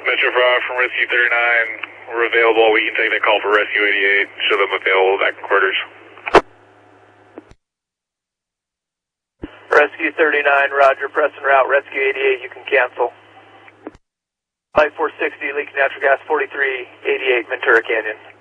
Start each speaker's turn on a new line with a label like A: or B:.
A: Metro 5 from Rescue 39. We're available. We can take that call for Rescue 88. Show them available back in quarters.
B: Rescue 39, roger. Press en route. Rescue 88, you can cancel. Flight 460, leak natural gas 4388, Ventura Canyon.